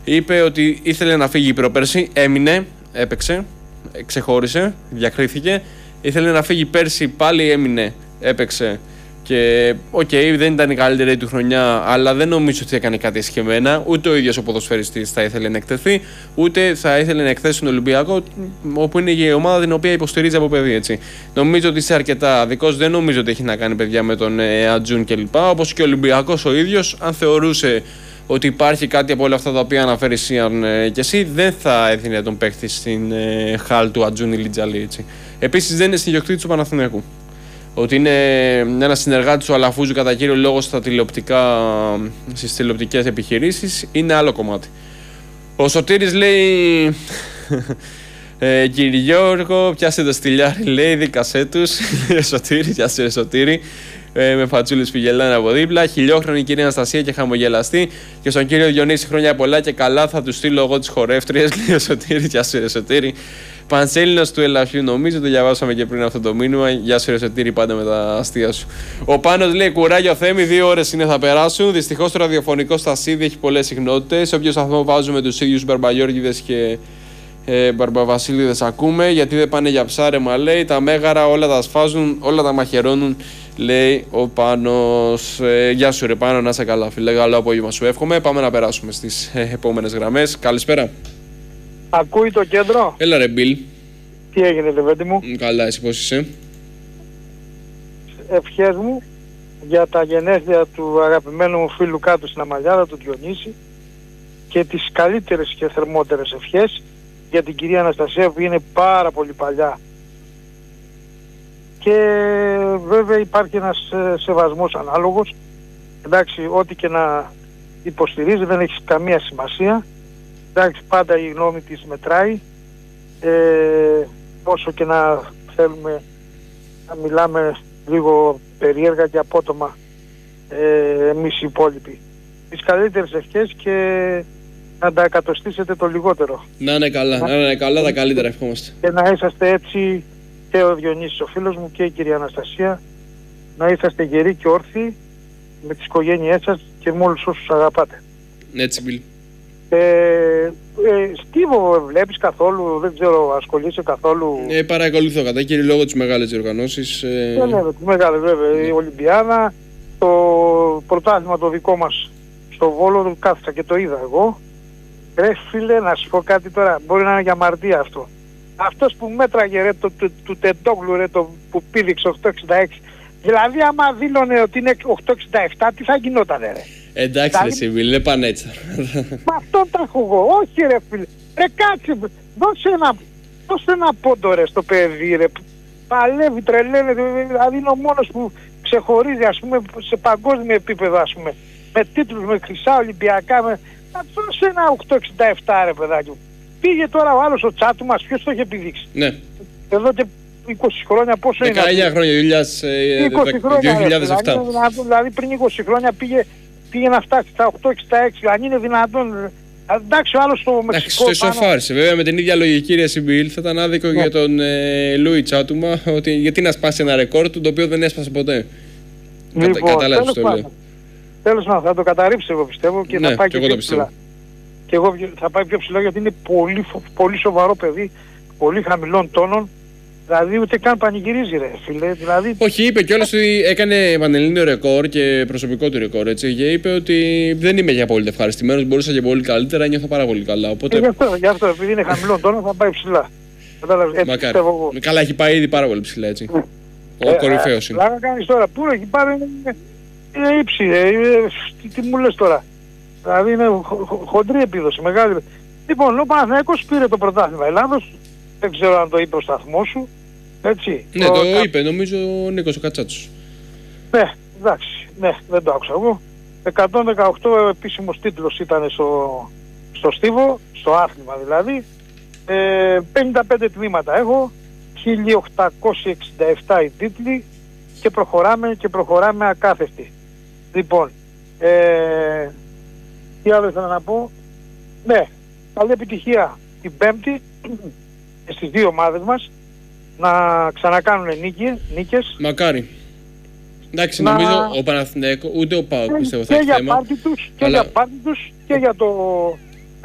Είπε ότι ήθελε να φύγει προπέρσι, έμεινε, έπαιξε, ξεχώρισε, διακρίθηκε. Ήθελε να φύγει πέρσι, πάλι έμεινε, έπαιξε. Και δεν ήταν η καλύτερη του χρονιά, αλλά δεν νομίζω ότι έκανε κάτι εσχεμένα. Ούτε ο ίδιος ο ποδοσφαιριστής θα ήθελε να εκθεθεί, ούτε θα ήθελε να εκθέσει τον Ολυμπιακό, όπου είναι η ομάδα την οποία υποστηρίζει από παιδί. Έτσι. Νομίζω ότι είσαι αρκετά αδικός, δεν νομίζω ότι έχει να κάνει παιδιά με τον Ατζούν κλπ. Όπως και ο Ολυμπιακός ο ίδιος, αν θεωρούσε ότι υπάρχει κάτι από όλα αυτά τα οποία αναφέρει και εσύ, δεν θα έδινε τον παίκτη στην χάλ του Ατζούν ή Λιτζαλή. Επίσης, δεν είναι συνδιοκτήτης του Παναθηναϊκού. Ότι είναι ένας συνεργάτης του Αλαφούζου κατά κύριο λόγο στις τηλεοπτικές επιχειρήσεις, είναι άλλο κομμάτι. Ο Σωτήρης λέει κύριε Γιώργο, πιάσε το στυλιάρι, λέει, δίκασέ τους. Σωτήρη, πιάσε Σωτήρη. Με φατσούλες που γελάνε από δίπλα. Χιλιόχρονη κυρία Αναστασία και χαμογελαστή. Και στον κύριο Διονύση χρόνια πολλά και καλά, θα του στείλω εγώ τις χορεύτριες. Λέει ο Σωτήρη, γεια σου, Σωτήρη. Πανσέλινος του Ελαφιού, νομίζω το διαβάσαμε και πριν αυτό το μήνυμα. Γεια σου, Σωτήρη, πάντα με τα αστεία σου. Ο Πάνος λέει: κουράγιο Θέμη, 2 ώρες είναι θα περάσουν. Δυστυχώς το ραδιοφωνικό στασίδι έχει πολλές συχνότητες. Σε όποιο σταθμό βάζουμε τους ίδιους Μπαρμπαγιώργιδες και Μπαρμπαβασίλειδες ακούμε. Γιατί δεν πάνε για ψάρεμα, λέει. Τα μέγαρα όλα τα σφάζουν, όλα τα μαχαιρώνουν. Λέει ο Πάνος. Γεια σου, ρε Πάνο, να είσαι καλά, φίλε. Καλό απόγευμα σου εύχομαι. Πάμε να περάσουμε στις επόμενες γραμμές. Καλησπέρα. Ακούει το κέντρο. Έλα, ρε Μπιλ. Τι έγινε, Λεβέντη μου? Καλά, εσύ πώς είσαι? Ευχές μου για τα γενέθλια του αγαπημένου μου φίλου κάτω στην Αμαλιάδα, του Διονύση, και τις καλύτερες και θερμότερες ευχές για την κυρία Αναστασία που είναι πάρα πολύ παλιά. Και βέβαια υπάρχει ένας σεβασμός ανάλογος. Εντάξει, ό,τι και να υποστηρίζει δεν έχει καμία σημασία. Εντάξει, πάντα η γνώμη της μετράει. Όσο και να θέλουμε να μιλάμε λίγο περίεργα και απότομα εμείς οι υπόλοιποι. Τις καλύτερες ευχές και να τα εκατοστήσετε το λιγότερο. Να είναι καλά, τα καλύτερα ευχόμαστε. Και να είσαστε έτσι, και ο Διονύσης ο φίλος μου και η κυρία Αναστασία, να είσαστε γεροί και όρθιοι με τις οικογένειές σας και με όλους όσους αγαπάτε. Έτσι, Μπιλ. Στίβο βλέπεις καθόλου, δεν ξέρω, ασχολείσαι καθόλου? Παρακολουθώ κατά κύριο λόγο τις μεγάλες διοργανώσεις. Ναι, τις μεγάλες βέβαια, η Ολυμπιάδα, το πρωτάθλημα το δικό μας στο Βόλο, κάθισα και το είδα εγώ. Ρε φίλε, να σου πω κάτι τώρα, μπορεί να είναι για αμαρτία αυτό. Αυτός που μέτραγε ρε του Τεντόγλου ρε, το που πήδηξε 866, δηλαδή άμα δήλωνε ότι είναι 867, τι θα γινότανε ρε? Εντάξει δηλαδή, ρε Σιβίλ, είναι πανέτσα. Μα αυτό τα έχω εγώ, όχι ρε φίλε. Ρε κάτσε, δώσε ένα πόντο ρε στο παιδί ρε. Παλεύει, τρελαίνεται, δηλαδή είναι ο μόνος που ξεχωρίζει ας πούμε σε παγκόσμιο επίπεδο ας πούμε. Με τίτλους, με χρυσά ολυμπιακά, να δώσε ένα 867 ρε παιδάκι. Πήγε τώρα ο άλλος ο τσάτου μας, ποιος το είχε επιδείξει? Ναι. Εδώ και 20 χρόνια πόσο είναι? 19 χρόνια, 2007. Δηλαδή πριν 20 χρόνια πήγε να φτάσει στα 866, αν είναι δυνατόν. Εντάξει, ο άλλος στο Μεξικό. Στο ισοφάρισε. Βέβαια με την ίδια λογική ρε Σιμπίλ θα ήταν άδικο για τον Λούι Τσάτουμα, ότι γιατί να σπάσει ένα ρεκόρ του το οποίο δεν έσπασε ποτέ. Λοιπόν, Κατάλαβες το λέω. Τέλος πάντων, θα το καταρρύψει εγώ πιστεύω και θα πάει και πιο ψηλά. Και εγώ θα πάει πιο ψηλά γιατί είναι πολύ, πολύ σοβαρό παιδί, πολύ χαμηλών τόνων. Δηλαδή ούτε καν πανηγυρίζει ρε φίλε. Δηλαδή... Όχι, είπε κιόλας ότι έκανε πανελλήνιο ρεκόρ και προσωπικό του ρεκόρ, έτσι. Και είπε ότι δεν είμαι για πολύ ευχαριστημένος, μπορούσα και πολύ καλύτερα, νιώθω πάρα πολύ καλά. Οπότε... Γι' αυτό, επειδή είναι χαμηλών τόνων θα πάει ψηλά. Μακάρι. Καλά, έχει πάει ήδη πάρα πολύ ψηλά, έτσι. Ο κορυφαίος είναι. Λάγα κάνεις τώρα, πού έχει πάρει, είναι ύψη, τι μου λες τώρα. Δηλαδή είναι χοντρή επίδοση, μεγάλη. Λοιπόν, ο Παναθηναϊκός πήρε το πρωτάθλημα Ελλάδος. Δεν ξέρω αν το είπε ο σταθμός σου, έτσι. Ναι, το είπε, νομίζω ο Νίκος ο Κατσάτσος. Ναι, εντάξει, ναι, δεν το άκουσα εγώ. 118 επίσημος τίτλος ήταν στο Στίβο, στο άθλημα δηλαδή. 55 τμήματα έχω, 1867 οι τίτλοι και προχωράμε ακάθεστοι. Λοιπόν, τι άλλο ήθελα να πω? Ναι, καλή επιτυχία την Πέμπτη στις δύο ομάδες μας να ξανακάνουν νίκες. Μακάρι. Εντάξει, νομίζω ο Παναθηναϊκός, ούτε ο ΠΑΟΚ πιστεύω θα έχει θέμα. Και για πάρτι τους και για το